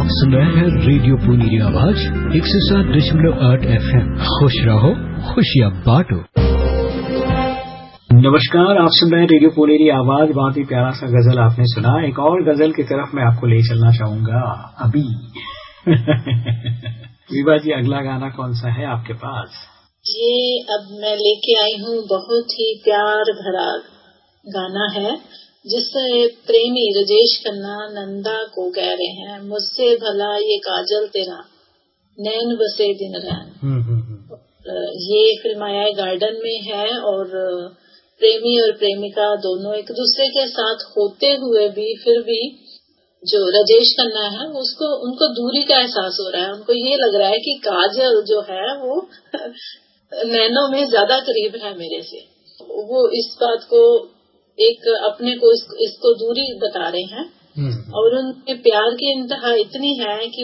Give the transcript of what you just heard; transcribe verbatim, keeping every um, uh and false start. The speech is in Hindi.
आप सुन रहे हैं रेडियो पुनीरी आवाज एक सौ सात दशमलव आठ एफ एम। खुश रहो, खुशियाँ बांटो। नमस्कार, आप सुन रहे हैं रेडियो पुनीरी आवाज। बहुत ही प्यारा सा गजल आपने सुना। एक और गजल की तरफ मैं आपको ले चलना चाहूंगा अभी। विभा जी, अगला गाना कौन सा है आपके पास? ये अब मैं लेके आई हूँ, बहुत ही प्यार भरा गाना है जिससे प्रेमी राजेश खन्ना नंदा को कह रहे हैं, मुझसे भला ये काजल तेरा नैन बसे दिन रैन। ये फिल्म आया गार्डन में है और प्रेमी और प्रेमिका दोनों एक दूसरे के साथ होते हुए भी फिर भी जो राजेश खन्ना है उसको उनको दूरी का एहसास हो रहा है। उनको ये लग रहा है कि काजल जो है वो नैनों में ज्यादा करीब है मेरे से। वो इस बात को एक अपने को इस, इसको दूरी बता रहे हैं और उनके प्यार की इंतहा इतनी है कि